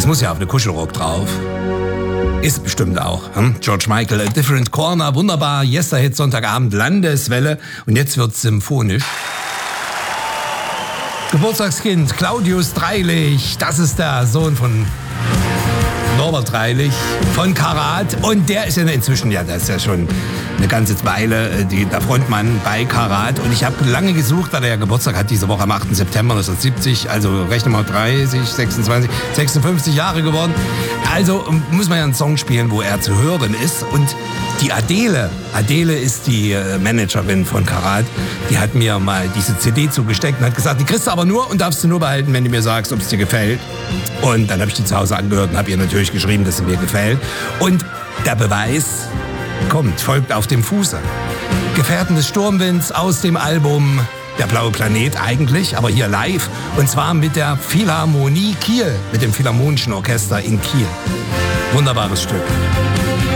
Das muss ja auf eine Kuschelrock drauf. Ist bestimmt auch. George Michael, A Different Corner, wunderbar. Yesterhit, Sonntagabend, Landeswelle. Und jetzt wird's symphonisch. Geburtstagskind, Claudius Dreilich. Das ist der Sohn von Norbert Dreilich von Karat. Und der ist ja inzwischen, ja, das ist ja schon eine ganze Weile der Frontmann bei Karat. Und ich habe lange gesucht, weil er ja Geburtstag hat diese Woche am 8. September 1970. Also rechne mal 30, 26, 56 Jahre geworden. Also muss man ja einen Song spielen, wo er zu hören ist. Und die Adele ist die Managerin von Karat, die hat mir mal diese CD zugesteckt und hat gesagt, die kriegst du aber nur und darfst du nur behalten, wenn du mir sagst, ob es dir gefällt. Und dann habe ich die zu Hause angehört und habe ihr natürlich geschrieben, dass sie mir gefällt. Und der Beweis folgt auf dem Fuße. Gefährten des Sturmwinds aus dem Album Der blaue Planet eigentlich, aber hier live. Und zwar mit der Philharmonie Kiel, mit dem Philharmonischen Orchester in Kiel. Wunderbares Stück.